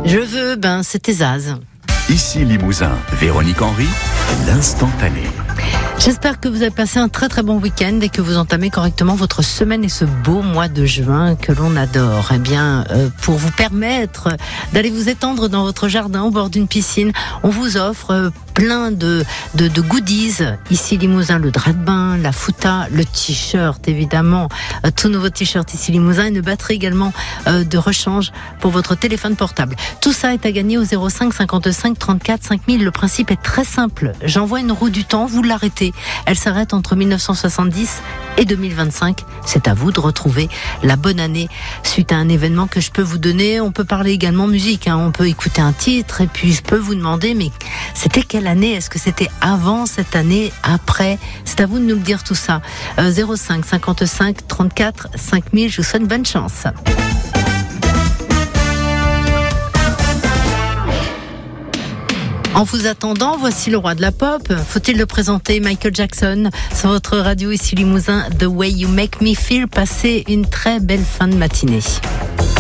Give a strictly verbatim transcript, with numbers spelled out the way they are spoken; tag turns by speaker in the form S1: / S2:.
S1: Je veux, ben c'était Zaz.
S2: Ici Limousin, Véronique Henry, l'instantané.
S1: J'espère que vous avez passé un très très bon week-end et que vous entamez correctement votre semaine et ce beau mois de juin que l'on adore. Eh bien, euh, pour vous permettre d'aller vous étendre dans votre jardin au bord d'une piscine, on vous offre euh, plein de, de, de goodies. Ici Limousin, le drap de bain, la fouta, le t-shirt évidemment, euh, tout nouveau t-shirt Ici Limousin, une batterie également euh, de rechange pour votre téléphone portable. Tout ça est à gagner au zéro cinq cinquante-cinq trente-quatre cinq mille. Le principe est très simple. J'envoie une roue du temps, vous l'arrêtez. Elle s'arrête entre mille neuf cent soixante-dix et deux mille vingt-cinq. C'est à vous de retrouver la bonne année suite à un événement que je peux vous donner. On peut parler également musique, hein. On peut écouter un titre et puis je peux vous demander, mais c'était quelle année? Est-ce que c'était avant cette année? Après? C'est à vous de nous le dire tout ça. Euh, zéro cinq cinquante-cinq trente-quatre cinq mille. Je vous souhaite bonne chance. En vous attendant, voici le roi de la pop. Faut-il le présenter? Michael Jackson, sur votre radio Ici Limousin, The Way You Make Me Feel. Passez une très belle fin de matinée.